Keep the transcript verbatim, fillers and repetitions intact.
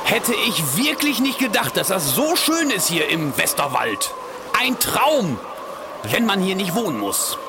Hätte ich wirklich nicht gedacht, dass das so schön ist hier im Westerwald. Ein Traum, wenn man hier nicht wohnen muss.